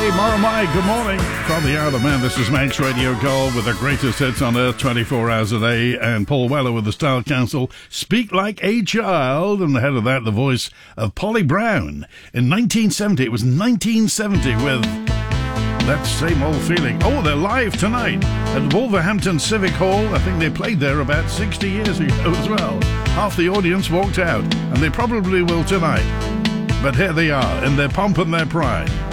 Moramai, good morning. From the Isle of Man, this is Manx Radio Gold with the greatest hits on earth 24 hours a day. And Paul Weller with the Style Council, Speak Like a Child. And ahead of that, the voice of Polly Brown. In 1970, it was 1970 with That Same Old Feeling. Oh, they're live tonight at Wolverhampton Civic Hall. I think they played there about 60 years ago as well. Half the audience walked out, and they probably will tonight. But here they are, in their pomp and their pride.